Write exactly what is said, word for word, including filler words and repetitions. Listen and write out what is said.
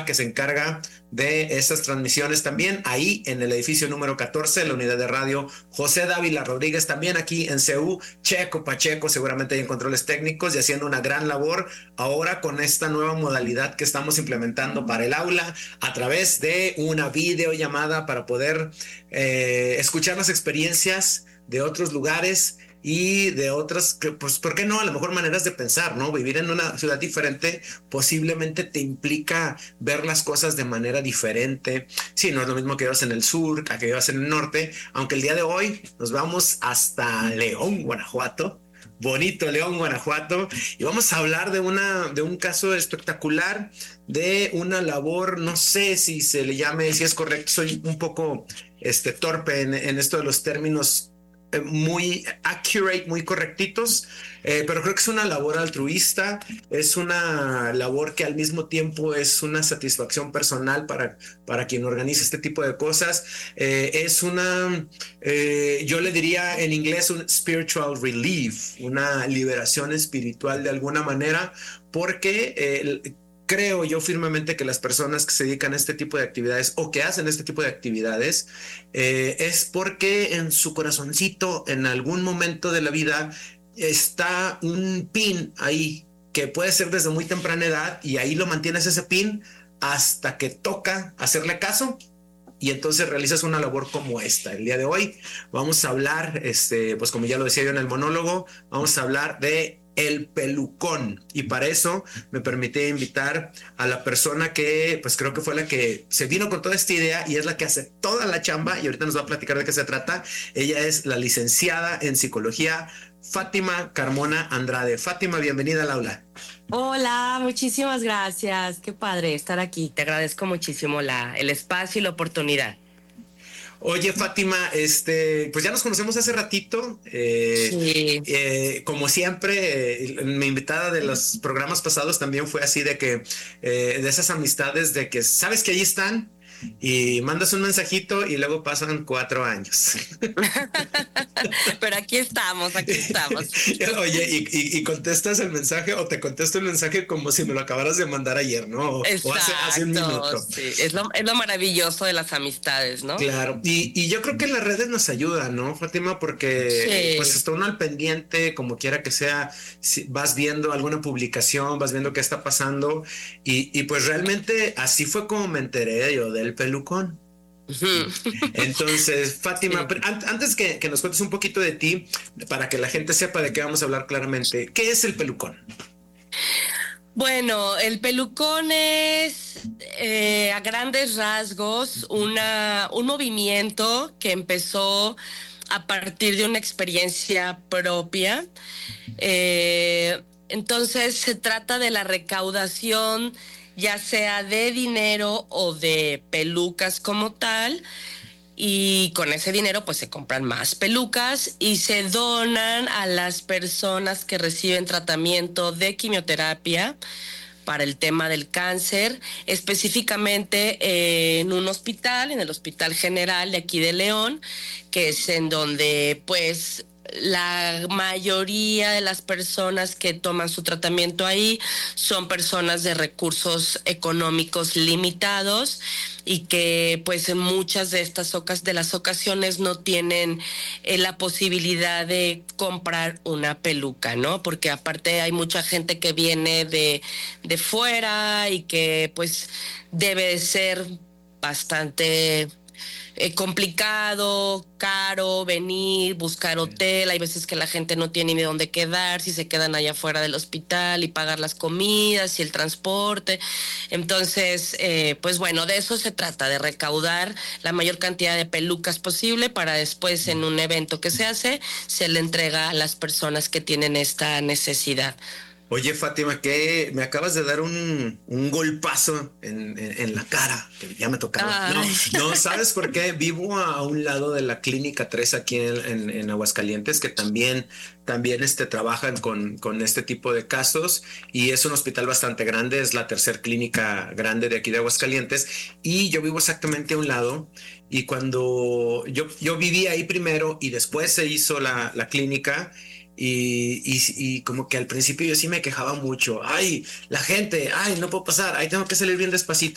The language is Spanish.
que se encarga de estas transmisiones también ahí en el edificio número catorce, la unidad de radio José Dávila Rodríguez, también aquí en C U, Checo Pacheco seguramente hay en controles técnicos y haciendo una gran labor ahora con esta nueva modalidad que estamos implementando para el aula a través de una videollamada para poder eh, escuchar las experiencias de otros lugares y de otras, que, pues, ¿por qué no? A lo mejor maneras de pensar, ¿no? Vivir en una ciudad diferente posiblemente te implica ver las cosas de manera diferente. Sí, no es lo mismo que vivas en el sur, que vivas en el norte, aunque el día de hoy nos vamos hasta León, Guanajuato. Bonito León, Guanajuato, y vamos a hablar de una de un caso espectacular, de una labor, no sé si se le llame, si es correcto, soy un poco este, torpe en, en esto de los términos eh, muy accurate, muy correctitos, eh, pero creo que es una labor altruista, es una labor que al mismo tiempo es una satisfacción personal para, para quien organiza este tipo de cosas, eh, es una, eh, yo le diría en inglés un spiritual relief, una liberación espiritual de alguna manera, porque eh, creo yo firmemente que las personas que se dedican a este tipo de actividades o que hacen este tipo de actividades eh, es porque en su corazoncito en algún momento de la vida está un pin ahí que puede ser desde muy temprana edad y ahí lo mantienes ese pin hasta que toca hacerle caso y entonces realizas una labor como esta. El día de hoy vamos a hablar, este, pues como ya lo decía yo en el monólogo, vamos a hablar de el pelucón, y para eso me permití invitar a la persona que pues creo que fue la que se vino con toda esta idea y es la que hace toda la chamba y ahorita nos va a platicar de qué se trata. Ella es la licenciada en psicología Fátima Carmona Andrade. Fátima, bienvenida al aula. Hola, muchísimas gracias, qué padre estar aquí, te agradezco muchísimo la, el espacio y la oportunidad. Oye, Fátima, este, pues ya nos conocemos hace ratito. Eh, sí. eh, como siempre, eh, mi invitada de los programas pasados también fue así de que, eh, de esas amistades de que sabes que ahí están y mandas un mensajito y luego pasan cuatro años. Pero aquí estamos, aquí estamos. Oye, y, y, y contestas el mensaje o te contesto el mensaje como si me lo acabaras de mandar ayer, ¿no? Exacto, o hace, hace un minuto. Sí. Es, lo, es lo maravilloso de las amistades, ¿no? Claro, y, y yo creo que las redes nos ayudan, ¿no, Fátima? Porque sí. Pues está uno al pendiente, como quiera que sea, si vas viendo alguna publicación, vas viendo qué está pasando, y, y pues realmente así fue como me enteré yo del pelucón. Entonces, Fátima, sí. antes que, que nos cuentes un poquito de ti, para que la gente sepa de qué vamos a hablar claramente, ¿qué es el pelucón? Bueno, el pelucón es eh, a grandes rasgos una, un movimiento que empezó a partir de una experiencia propia. Eh, entonces se trata de la recaudación ya sea de dinero o de pelucas como tal, y con ese dinero pues se compran más pelucas y se donan a las personas que reciben tratamiento de quimioterapia para el tema del cáncer, específicamente eh, en un hospital, en el Hospital General de aquí de León, que es en donde pues la mayoría de las personas que toman su tratamiento ahí son personas de recursos económicos limitados y que pues en muchas de estas ocas- de las ocasiones no tienen eh, la posibilidad de comprar una peluca, ¿no? Porque aparte hay mucha gente que viene de, de fuera y que pues debe de ser bastante Eh, complicado, caro, venir, buscar hotel, hay veces que la gente no tiene ni dónde quedar, si se quedan allá afuera del hospital y pagar las comidas y el transporte. Entonces, eh, pues bueno, de eso se trata, de recaudar la mayor cantidad de pelucas posible para después en un evento que se hace, se le entrega a las personas que tienen esta necesidad. Oye, Fátima, que me acabas de dar un, un golpazo en, en, en la cara, que ya me tocaba. No, no, ¿sabes por qué? Vivo a un lado de la Clínica tres aquí en, en, en Aguascalientes, que también, también este, trabajan con, con este tipo de casos, y es un hospital bastante grande, es la tercer clínica grande de aquí de Aguascalientes, y yo vivo exactamente a un lado, y cuando yo, yo viví ahí primero, y después se hizo la, la clínica. Y, y, y como que al principio yo sí me quejaba mucho, ay, la gente, ay, no puedo pasar, ay, tengo que salir bien despacito.